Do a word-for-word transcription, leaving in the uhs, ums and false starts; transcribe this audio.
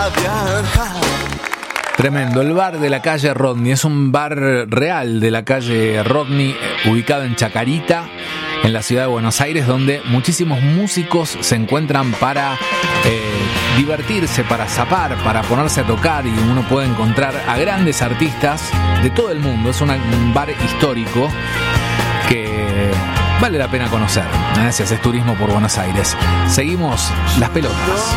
viajar. Tremendo, el bar de la calle Rodney, es un bar real de la calle Rodney, ubicado en Chacarita, en la ciudad de Buenos Aires, donde muchísimos músicos se encuentran para eh, divertirse, para zapar, para ponerse a tocar, y uno puede encontrar a grandes artistas de todo el mundo. Es una, un bar histórico que vale la pena conocer, ¿eh? Si haces turismo por Buenos Aires. Seguimos las pelotas.